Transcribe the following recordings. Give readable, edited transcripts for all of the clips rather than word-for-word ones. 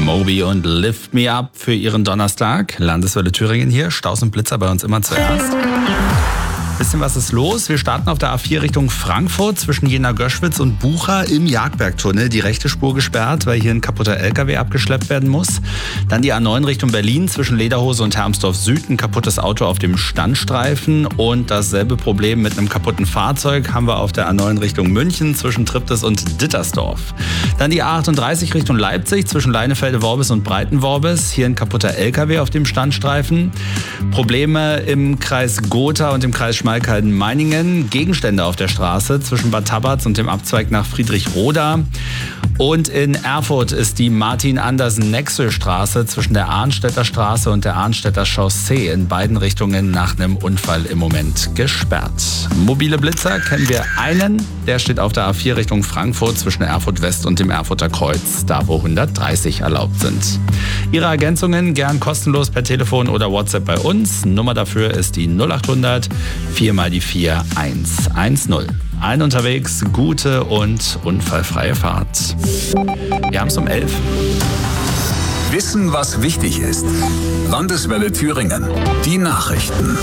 Moby und Lift Me Up für Ihren Donnerstag. Landeswelle Thüringen hier. Staus und Blitzer bei uns immer zuerst. Bisschen was ist los. Wir starten auf der A4 Richtung Frankfurt zwischen Jena-Göschwitz und Bucha im Jagdbergtunnel. Die rechte Spur gesperrt, weil hier ein kaputter LKW abgeschleppt werden muss. Dann die A9 Richtung Berlin zwischen Lederhose und Hermsdorf Süd. Ein kaputtes Auto auf dem Standstreifen. Und dasselbe Problem mit einem kaputten Fahrzeug haben wir auf der A9 Richtung München zwischen Triptis und Dittersdorf. Dann die A38 Richtung Leipzig zwischen Leinefelde-Worbis und Breitenworbis. Hier ein kaputter LKW auf dem Standstreifen. Probleme im Kreis Gotha und im Kreis Schmalkalden-Meiningen. Gegenstände auf der Straße zwischen Bad Tabatz und dem Abzweig nach Friedrichroda. Und in Erfurt ist die Martin-Andersen-Nexel-Straße zwischen der Arnstädter Straße und der Arnstädter Chaussee in beiden Richtungen nach einem Unfall im Moment gesperrt. Mobile Blitzer kennen wir einen. Der steht auf der A4 Richtung Frankfurt zwischen Erfurt West und dem Erfurter Kreuz, da wo 130 erlaubt sind. Ihre Ergänzungen gern kostenlos per Telefon oder WhatsApp bei uns. Nummer dafür ist die 0800 4 mal die 4 110. Allen unterwegs gute und unfallfreie Fahrt. Wir haben es um 11. Wissen, was wichtig ist. Landeswelle Thüringen. Die Nachrichten.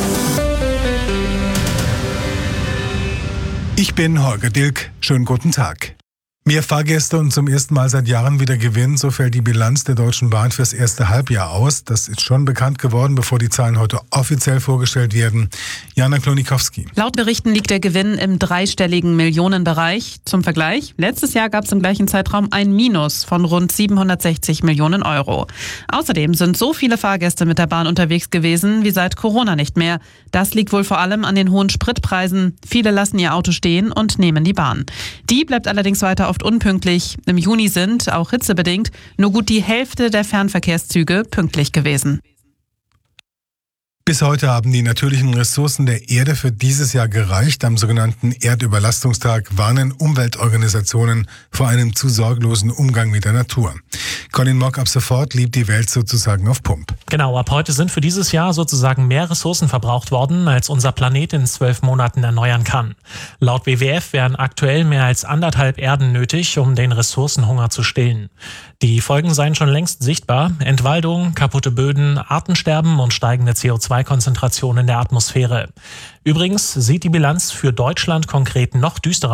Ich bin Holger Dilk. Schönen guten Tag. Mehr Fahrgäste und zum ersten Mal seit Jahren wieder Gewinn, so fällt die Bilanz der Deutschen Bahn fürs erste Halbjahr aus. Das ist schon bekannt geworden, bevor die Zahlen heute offiziell vorgestellt werden. Jana Klonikowski. Laut Berichten liegt der Gewinn im dreistelligen Millionenbereich. Zum Vergleich, letztes Jahr gab es im gleichen Zeitraum ein Minus von rund 760 Millionen Euro. Außerdem sind so viele Fahrgäste mit der Bahn unterwegs gewesen wie seit Corona nicht mehr. Das liegt wohl vor allem an den hohen Spritpreisen. Viele lassen ihr Auto stehen und nehmen die Bahn. Die bleibt allerdings weiter oft unpünktlich. Im Juni sind, auch hitzebedingt, nur gut die Hälfte der Fernverkehrszüge pünktlich gewesen. Bis heute haben die natürlichen Ressourcen der Erde für dieses Jahr gereicht. Am sogenannten Erdüberlastungstag warnen Umweltorganisationen vor einem zu sorglosen Umgang mit der Natur. Colin Mock, ab sofort liebt die Welt sozusagen auf Pump. Genau, ab heute sind für dieses Jahr sozusagen mehr Ressourcen verbraucht worden, als unser Planet in 12 Monaten erneuern kann. Laut WWF wären aktuell mehr als 1,5 Erden nötig, um den Ressourcenhunger zu stillen. Die Folgen seien schon längst sichtbar. Entwaldung, kaputte Böden, Artensterben und steigende CO2-Konzentration in der Atmosphäre. Übrigens sieht die Bilanz für Deutschland konkret noch düsterer